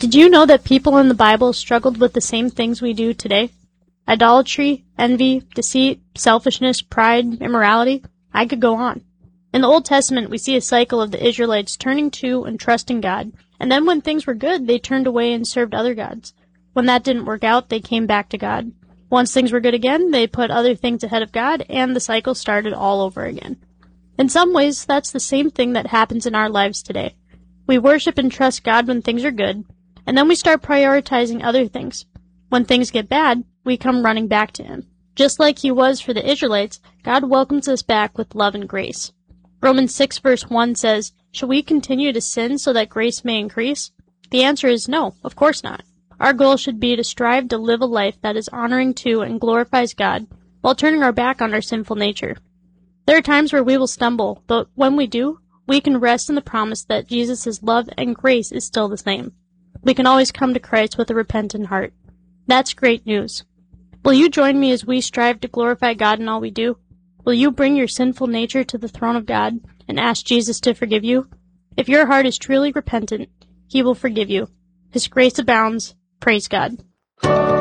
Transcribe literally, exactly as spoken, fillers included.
Did you know that people in the Bible struggled with the same things we do today? Idolatry, envy, deceit, selfishness, pride, immorality. I could go on. In the Old Testament, we see a cycle of the Israelites turning to and trusting God, and then when things were good, they turned away and served other gods. When that didn't work out, they came back to God. Once things were good again, they put other things ahead of God, and the cycle started all over again. In some ways, that's the same thing that happens in our lives today. We worship and trust God when things are good, and then we start prioritizing other things. When things get bad, we come running back to Him. Just like He was for the Israelites, God welcomes us back with love and grace. Romans six verse one says, "Shall we continue to sin so that grace may increase?" The answer is no, of course not. Our goal should be to strive to live a life that is honoring to and glorifies God, while turning our back on our sinful nature. There are times where we will stumble, but when we do, we can rest in the promise that Jesus' love and grace is still the same. We can always come to Christ with a repentant heart. That's great news. Will you join me as we strive to glorify God in all we do? Will you bring your sinful nature to the throne of God and ask Jesus to forgive you? If your heart is truly repentant, He will forgive you. His grace abounds. Praise God.